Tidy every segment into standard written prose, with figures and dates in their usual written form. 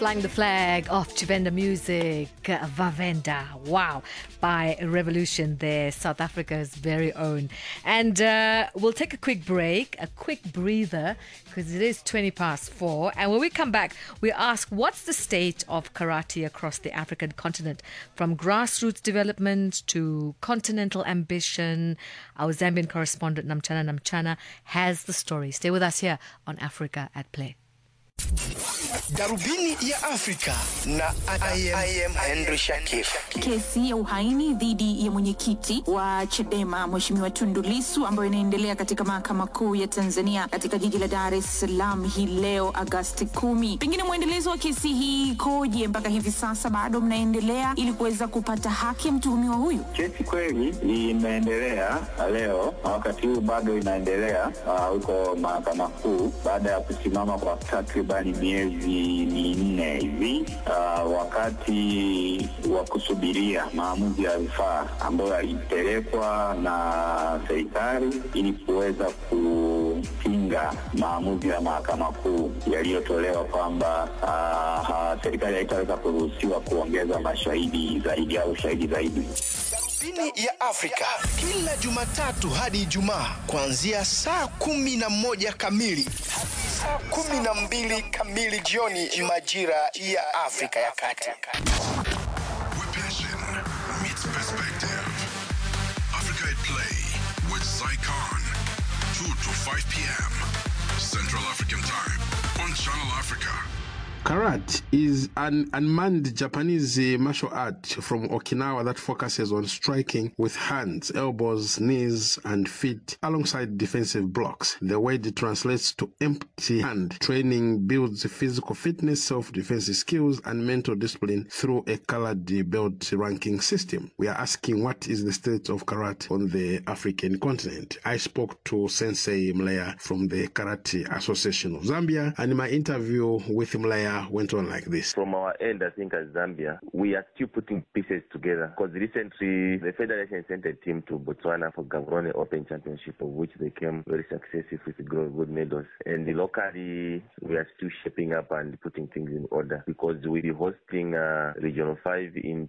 Flying the Flag of Tshivenda Music, Vavenda, wow, by Revolution there, South Africa's very own. And we'll take a quick break, a quick breather, because it is 4:20. And when we come back, we ask, what's the state of karate across the African continent? From grassroots development to continental ambition. Our Zambian correspondent, Namchana, has the story. Stay with us here on Africa at Play. Darubini ya Afrika na I am Henry Shakif. Kesi ya uhaini dhidi ya mwenyekiti wa Chadema Mheshimiwa Tundu Lissu ambayo inaendelea katika mahakama kuu ya Tanzania katika jiji la Dar es Salaam hii leo Agosti 10. Pengine mwendelezo wa kesi hii koje mpaka hivi sasa bado mnaendelea ili kuweza kupata haki ya mtuhumiwa huyu? Kesi kweli inaendelea leo, wakati huu bado inaendelea huko mahakama kuu baada ya kusimama kwa takribani miezi 4 hivi, wakati wa kusubiria maamuzi ya rufaa ambayo yalipelekwa na serikali ili kuweza kupinga maamuzi ya mahakama kuu yaliyotolewa kwamba serikali haitaweza kuruhusiwa kuongeza mashahidi zaidi au shahidi zaidi. Darubini ya Afrika kila Jumatatu hadi Ijumaa kuanzia saa 11 kamili hadi saa 12 kamili jioni majira ya Afrika ya Kati. Where passion meets perspective. Africa at Play with Zycon. 2 to 5 p.m. Central African Time on Channel Africa. Karate is an unmanned Japanese martial art from Okinawa that focuses on striking with hands, elbows, knees, and feet alongside defensive blocks. The word translates to empty hand. Training builds physical fitness, self-defense skills, and mental discipline through a colored belt ranking system. We are asking, what is the state of karate on the African continent? I spoke to Sensei Mleya from the Karate Association of Zambia, and my interview with Mleya went on like this. From our end, I think as Zambia, we are still putting pieces together because recently the Federation sent a team to Botswana for Gaborone Open Championship, of which they came very successful with good medals. And locally, we are still shaping up and putting things in order because we'll be hosting Regional 5 in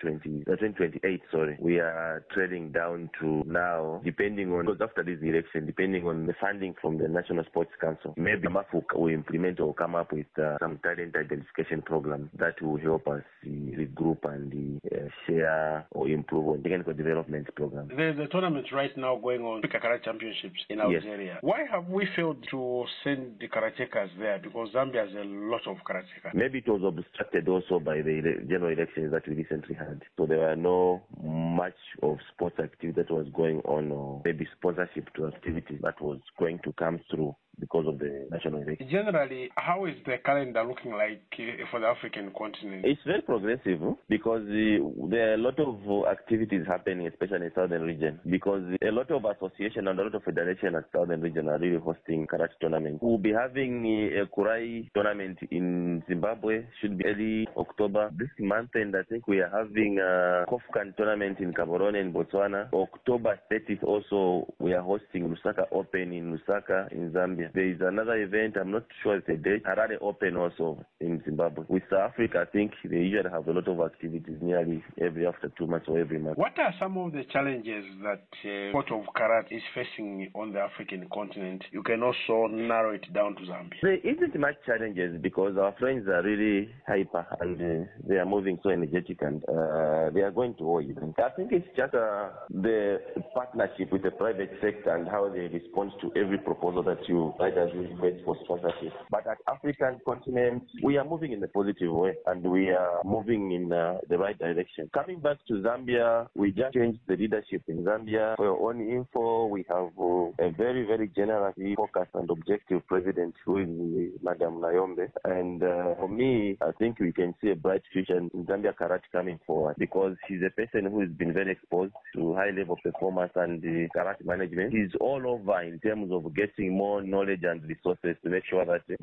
2028. We are trading down to now, depending on, because after this election, depending on the funding from the National Sports Council, maybe MAFUC will implement or come up with some talent identification program that will help us regroup and share or improve on technical development program. There's a tournament right now going on, Africa Karate Championships in Algeria. Yes. Why have we failed to send the karatekas there? Because Zambia has a lot of karatekas. Maybe it was obstructed also by the general elections that we recently had. So there were no much of sports activity that was going on, or maybe sponsorship to activities that was going to come through because of the national election. Generally, how is the calendar looking like for the African continent? It's very progressive because there are a lot of activities happening, especially in southern region, because a lot of association and a lot of federation at southern region are really hosting karate tournaments. We'll be having a Kurai tournament in Zimbabwe, should be early October this month, and I think we are having a Kofkan tournament in Gaborone in Botswana. October 30th also, we are hosting Lusaka Open in Lusaka in Zambia. There is another event, I'm not sure it's a date, Harare Open also in Zimbabwe. With South Africa, I think they usually have a lot of activities nearly every after 2 months or every month. What are some of the challenges that sport of karate is facing on the African continent? You can also narrow it down to Zambia. There isn't much challenges because our friends are really hyper and they are moving so energetic and they are going to war even. I think it's just the partnership with the private sector and how they respond to every proposal that you as we request for sponsorship. But at African continent, we are moving in a positive way and we are moving in the right direction. Coming back to Zambia, we just changed the leadership in Zambia. For your own info, we have a very, very generously focused and objective president who is Madam Nayombe. And for me, I think we can see a bright future in Zambia karate coming forward because he's a person who has been very exposed to high-level performance and karate management. He's all over in terms of getting more knowledge and resources to make sure that we have a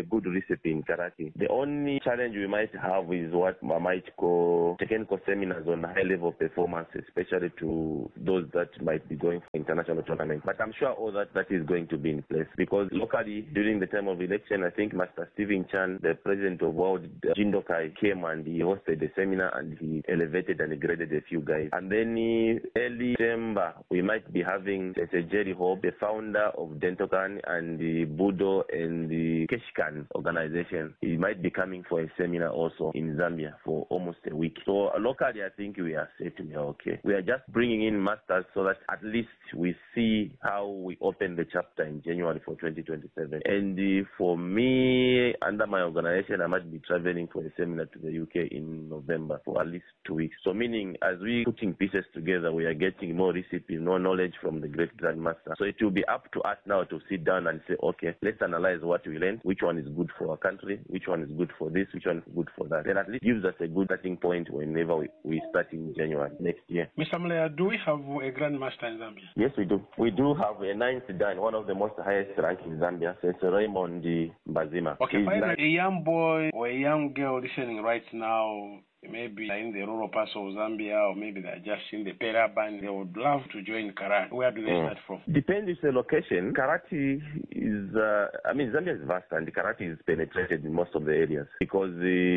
good recipe in karate. The only challenge we might have is what I might call technical seminars on high-level performance, especially to those that might be going for international tournaments. But I'm sure all that is going to be in place, because locally, during the time of election, I think Master Stephen Chan, the president of World Jindokai, came and he hosted a seminar and he elevated and graded a few guys. And then early December, we might be having Jerry Hope, the founder of Dentokan and the Budo and the Keshikan organization. He might be coming for a seminar also in Zambia for almost a week. So locally, I think we are set. We are okay. We are just bringing in masters so that at least we see how we open the chapter in January for 2027. And for me, under my organization, I might be traveling for a seminar to the UK in November for at least 2 weeks. So meaning, as we putting pieces together, we are getting more recipe, more knowledge from the great grandmaster. So it will be up to us now to sit down and say, okay, let's analyze what we learned, which one is good for our country, which one is good for this, which one is good for that. Then at least gives us a good starting point whenever we start in January next year. Mr. Mleya, do we have a grandmaster in Zambia? Yes, we do. We do have a 9th dan, one of the most highest rank in Zambia, since Raymond Mbazima. Okay, finally, a young boy or a young girl listening right now, maybe in the rural parts of Zambia, or maybe they're just in the Perab, they would love to join karate. Where do they start from? Depends on the location. Karate is, Zambia is vast and karate is penetrated in most of the areas, because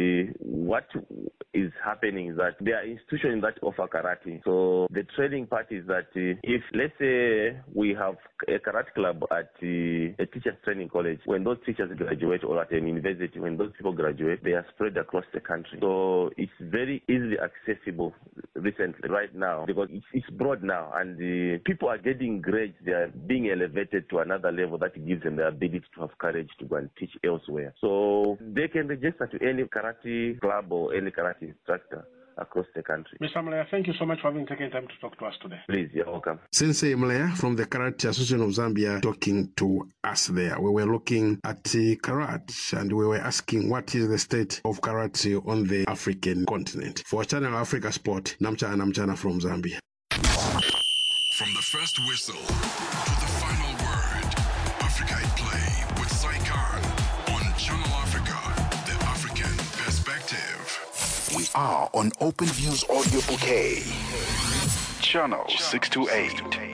what is happening is that there are institutions that offer karate. So the training part is that if, let's say, we have a karate club at a teacher's training college, when those teachers graduate, or at an university, when those people graduate, they are spread across the country. So it's very easily accessible recently, right now, because it's broad now, and people are getting grades. They are being elevated to another level that gives them the ability to have courage to go and teach elsewhere. So they can register to any karate club or any karate instructor across the country. Mr. Mleya, thank you so much for having taken time to talk to us today. Please, you're welcome. Sensei Mleya from the Karate Association of Zambia talking to us there. We were looking at karate and we were asking what is the state of karate on the African continent. For Channel Africa Sport, Namchana from Zambia. From the first whistle to the final word, Africa at Play with Saikan on Channel Africa, the African perspective. We are on OpenView's audio bouquet. Channel 628.